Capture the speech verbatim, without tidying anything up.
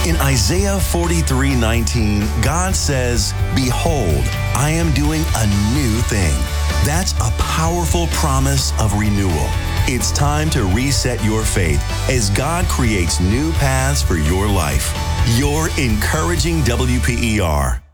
In Isaiah forty-three nineteen, God says, "Behold, I am doing a new thing." That's a powerful promise of renewal. It's time to reset your faith as God creates new paths for your life. Your encouraging W P E R.